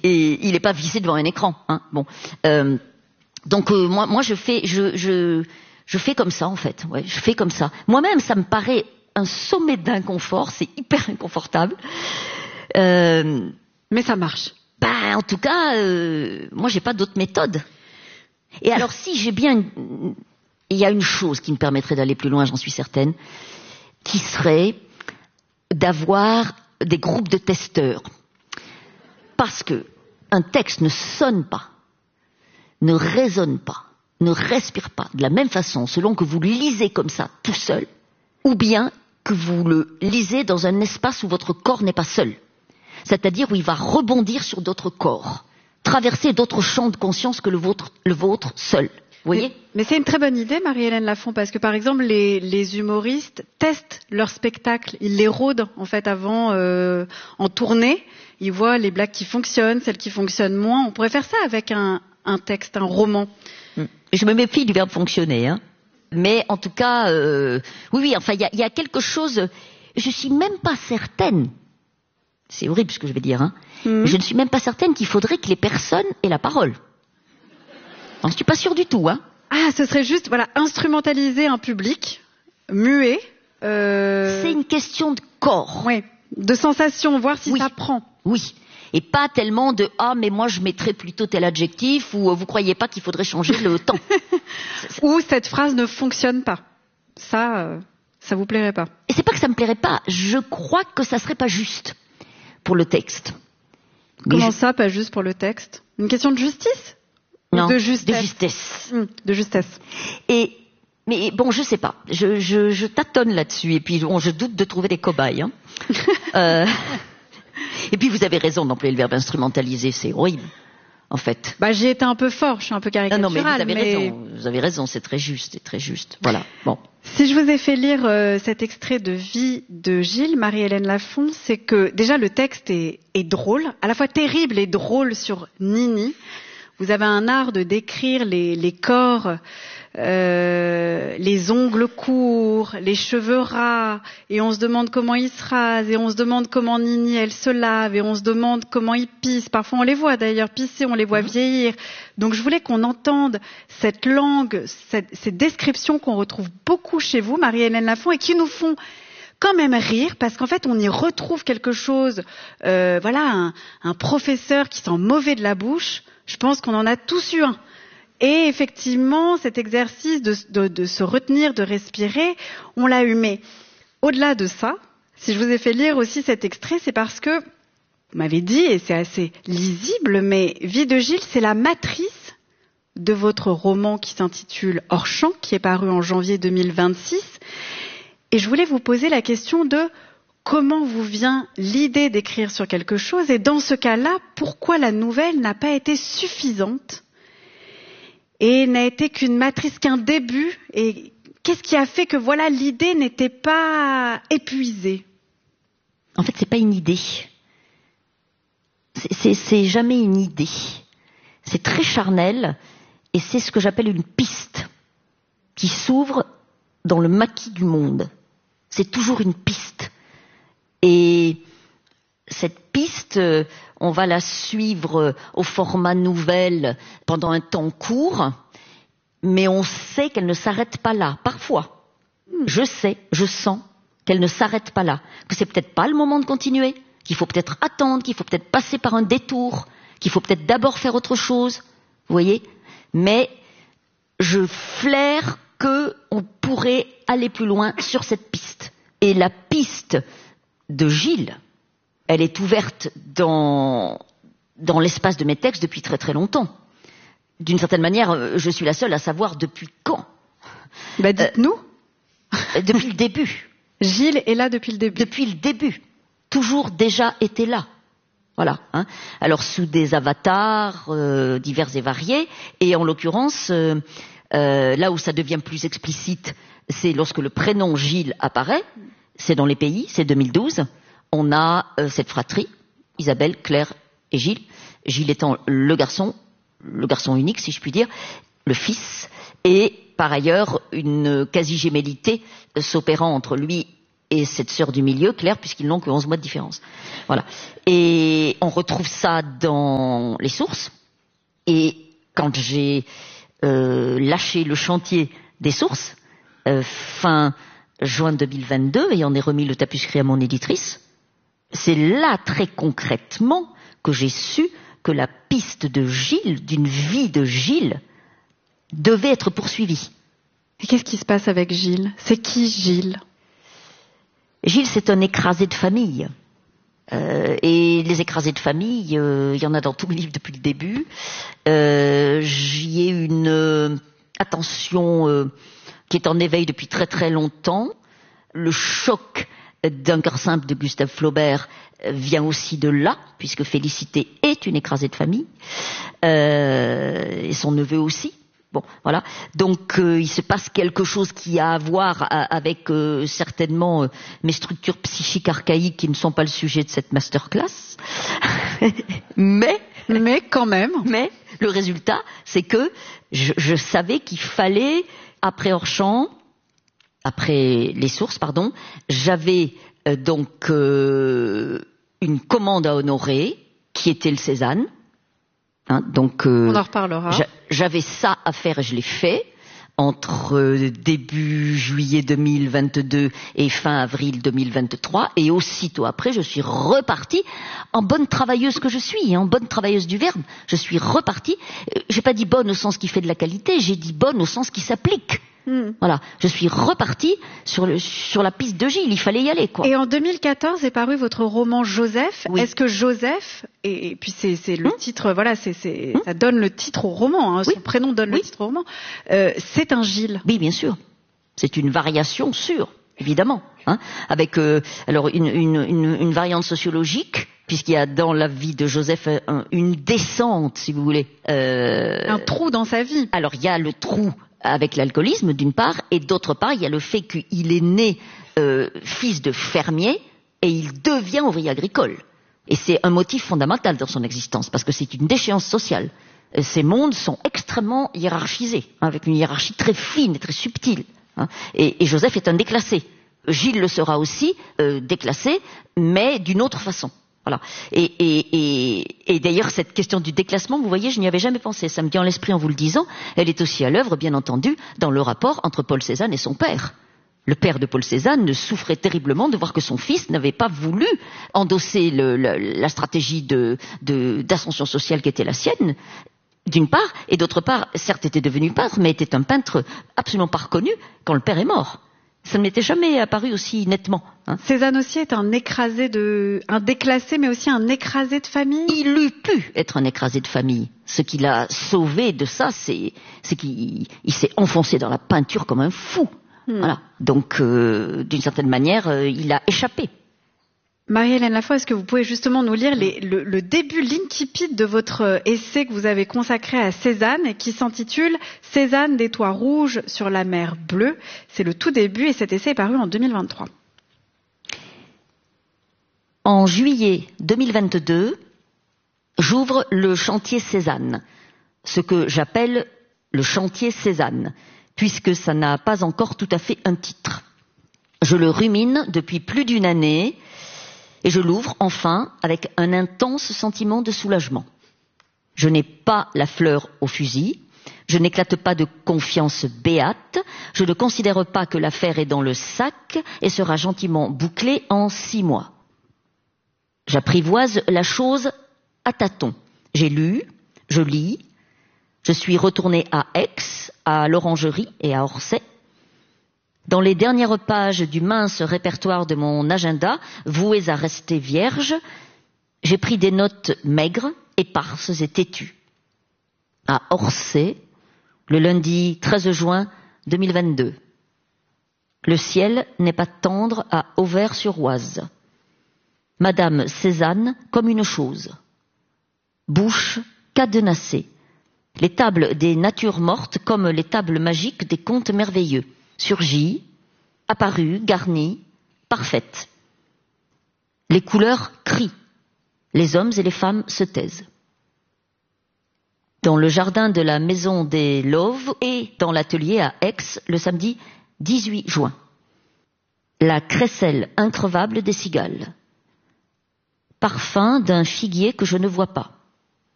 et il n'est pas vissé devant un écran. Hein. Bon, donc moi je fais comme ça en fait. Ouais, je fais comme ça. Moi-même, ça me paraît un sommet d'inconfort. C'est hyper inconfortable. Mais ça marche. En tout cas, moi j'ai pas d'autre méthode. Et alors si j'ai bien, il y a une chose qui me permettrait d'aller plus loin, j'en suis certaine, qui serait d'avoir des groupes de testeurs. Parce que un texte ne sonne pas, ne résonne pas, ne respire pas de la même façon selon que vous le lisez comme ça, tout seul, ou bien que vous le lisez dans un espace où votre corps n'est pas seul. C'est-à-dire où il va rebondir sur d'autres corps, traverser d'autres champs de conscience que le vôtre seul. Vous voyez ? Mais c'est une très bonne idée, Marie-Hélène Lafont, parce que par exemple, les humoristes testent leur spectacle. Ils les rôdent, en fait, avant, en tournée. Ils voient les blagues qui fonctionnent, celles qui fonctionnent moins. On pourrait faire ça avec un texte, un roman. Je me méfie du verbe fonctionner, hein. Mais en tout cas, oui, enfin, il y a quelque chose. Je suis même pas certaine. C'est horrible ce que je vais dire, hein. Mais je ne suis même pas certaine qu'il faudrait que les personnes aient la parole. Je suis pas sûre du tout, hein. Ah, ce serait juste, voilà, instrumentaliser un public muet. C'est une question de corps. Oui, de sensation, voir si ça prend. Oui. Et pas tellement de « Ah, mais moi je mettrais plutôt tel adjectif » ou « Vous croyez pas qu'il faudrait changer le temps ?» Ou « Cette phrase ne fonctionne pas ». Ça vous plairait pas. Et c'est pas que ça me plairait pas. Je crois que ça serait pas juste pour le texte. Comment ça, pas juste pour le texte ? Une question de justice ? Non, de justesse. De justesse. De justesse. Mais bon, je sais pas. Je tâtonne là-dessus. Et puis, bon, je doute de trouver des cobayes. Hein. Et puis, vous avez raison d'employer le verbe instrumentaliser. C'est horrible, en fait. J'ai été un peu fort. Je suis un peu caricaturale. Non, mais raison. Vous avez raison. C'est très juste. C'est très juste. Voilà. Bon. Si je vous ai fait lire cet extrait de Vie de Gilles, Marie-Hélène Lafont, c'est que déjà le texte est drôle, à la fois terrible et drôle sur Nini. Vous avez un art de décrire les corps, les ongles courts, les cheveux ras, et on se demande comment ils se rasent, et on se demande comment Nini elle se lave, et on se demande comment ils pissent. Parfois on les voit d'ailleurs pisser, on les voit vieillir. Donc je voulais qu'on entende cette langue, ces descriptions qu'on retrouve beaucoup chez vous, Marie-Hélène Lafont, et qui nous font quand même rire, parce qu'en fait on y retrouve quelque chose, un professeur qui sent mauvais de la bouche. Je pense qu'on en a tous eu un. Et effectivement, cet exercice de se retenir, de respirer, on l'a eu. Mais au-delà de ça, si je vous ai fait lire aussi cet extrait, c'est parce que, vous m'avez dit, et c'est assez lisible, mais Vie de Gilles, c'est la matrice de votre roman qui s'intitule Hors champ, qui est paru en janvier 2026. Et je voulais vous poser la question de comment vous vient l'idée d'écrire sur quelque chose, et dans ce cas-là, pourquoi la nouvelle n'a pas été suffisante et n'a été qu'une matrice, qu'un début, et qu'est-ce qui a fait que l'idée n'était pas épuisée ? En fait, c'est pas une idée. C'est jamais une idée. C'est très charnel, et c'est ce que j'appelle une piste qui s'ouvre dans le maquis du monde. C'est toujours une piste. Et cette piste, on va la suivre au format nouvelle pendant un temps court, mais on sait qu'elle ne s'arrête pas là. Parfois, je sens qu'elle ne s'arrête pas là, que c'est peut-être pas le moment de continuer, qu'il faut peut-être attendre, qu'il faut peut-être passer par un détour, qu'il faut peut-être d'abord faire autre chose, vous voyez ? Mais je flaire qu'on pourrait aller plus loin sur cette piste. Et la piste de Gilles, elle est ouverte dans l'espace de mes textes depuis très très longtemps. D'une certaine manière, je suis la seule à savoir depuis quand. Dites-nous. Depuis le début. Gilles est là depuis le début. Depuis le début. Toujours déjà été là. Voilà. Hein. Alors sous des avatars divers et variés, et en l'occurrence, là où ça devient plus explicite, c'est lorsque le prénom Gilles apparaît. C'est dans les pays, c'est 2012. On a cette fratrie, Isabelle, Claire et Gilles. Gilles étant le garçon unique, si je puis dire, le fils, et par ailleurs une quasi-gémellité s'opérant entre lui et cette sœur du milieu, Claire, puisqu'ils n'ont que 11 mois de différence. Voilà. Et on retrouve ça dans les sources. Et quand j'ai lâché le chantier des sources, fin juin 2022, et on est remis le tapuscrit à mon éditrice, c'est là, très concrètement, que j'ai su que la piste de Gilles, d'une vie de Gilles, devait être poursuivie. Et qu'est-ce qui se passe avec Gilles? C'est qui Gilles? Gilles, c'est un écrasé de famille. Et les écrasés de famille, il y en a dans tous mes livres depuis le début. J'y ai une attention qui est en éveil depuis très très longtemps. Le choc d'un cœur simple de Gustave Flaubert vient aussi de là, puisque Félicité est une écrasée de famille, et son neveu aussi. Bon, voilà. Donc, il se passe quelque chose qui a à voir avec certainement mes structures psychiques archaïques qui ne sont pas le sujet de cette masterclass. mais quand même. Mais le résultat, c'est que je savais qu'il fallait, après Orchamps, après les sources, pardon, j'avais donc une commande à honorer qui était le Cézanne. Hein, donc, on en reparlera. J'avais ça à faire et je l'ai fait entre début juillet 2022 et fin avril 2023. Et aussitôt après, je suis repartie en bonne travailleuse que je suis, en bonne travailleuse du verbe. Je suis repartie. J'ai pas dit bonne au sens qui fait de la qualité, j'ai dit bonne au sens qui s'applique. Voilà, je suis repartie sur la piste de Gilles, il fallait y aller, quoi. Et en 2014 est paru votre roman Joseph. Oui. Est-ce que Joseph, et puis c'est le titre, voilà, ça donne le titre au roman, hein, son prénom donne le titre au roman, c'est un Gilles? Oui, bien sûr. C'est une variation sûre, évidemment, hein, avec alors une variante sociologique, puisqu'il y a dans la vie de Joseph une descente, si vous voulez. Un trou dans sa vie. Alors il y a le trou avec l'alcoolisme d'une part, et d'autre part il y a le fait qu'il est né fils de fermier et il devient ouvrier agricole. Et c'est un motif fondamental dans son existence, parce que c'est une déchéance sociale. Ces mondes sont extrêmement hiérarchisés, hein, avec une hiérarchie très fine et très subtile. Hein, et Joseph est un déclassé. Gilles le sera aussi, déclassé, mais d'une autre façon. Voilà. Et d'ailleurs, cette question du déclassement, vous voyez, je n'y avais jamais pensé. Ça me vient en l'esprit en vous le disant. Elle est aussi à l'œuvre, bien entendu, dans le rapport entre Paul Cézanne et son père. Le père de Paul Cézanne souffrait terriblement de voir que son fils n'avait pas voulu endosser la stratégie d'ascension sociale qui était la sienne, d'une part, et d'autre part, certes était devenu peintre, mais était un peintre absolument pas reconnu quand le père est mort. Ça ne m'était jamais apparu aussi nettement. Hein. Cézanne aussi est un déclassé, mais aussi un écrasé de famille. Il eût pu être un écrasé de famille. Ce qui l'a sauvé de ça, c'est qu'il s'est enfoncé dans la peinture comme un fou. Voilà. Donc, d'une certaine manière, il a échappé. Marie-Hélène Lafont, est-ce que vous pouvez justement nous lire le début, l'incipit de votre essai que vous avez consacré à Cézanne et qui s'intitule « Cézanne des toits rouges sur la mer bleue ». C'est le tout début et cet essai est paru en 2023. En juillet 2022, j'ouvre le chantier Cézanne, ce que j'appelle le chantier Cézanne, puisque ça n'a pas encore tout à fait un titre. Je le rumine depuis plus d'une année et je l'ouvre enfin avec un intense sentiment de soulagement. Je n'ai pas la fleur au fusil, je n'éclate pas de confiance béate, je ne considère pas que l'affaire est dans le sac et sera gentiment bouclée en 6 mois. J'apprivoise la chose à tâtons. J'ai lu, je lis, je suis retournée à Aix, à l'Orangerie et à Orsay. Dans les dernières pages du mince répertoire de mon agenda, vouées à rester vierge, j'ai pris des notes maigres, éparses et têtues. À Orsay, le lundi 13 juin 2022. Le ciel n'est pas tendre à Auvers-sur-Oise. Madame Cézanne comme une chose. Bouche cadenassée. Les tables des natures mortes comme les tables magiques des contes merveilleux. Surgie, apparue, garnie, parfaite. Les couleurs crient. Les hommes et les femmes se taisent. Dans le jardin de la Maison des Loves et dans l'atelier à Aix le samedi 18 juin. La crécelle increvable des cigales. Parfum d'un figuier que je ne vois pas.